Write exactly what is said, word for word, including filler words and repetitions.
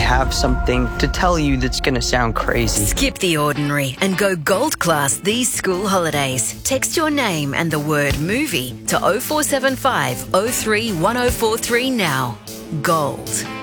have something to tell you that's going to sound crazy. Skip the ordinary and go gold class these school holidays. Text your name and the word movie to oh four seven five oh three one oh four three now. Gold.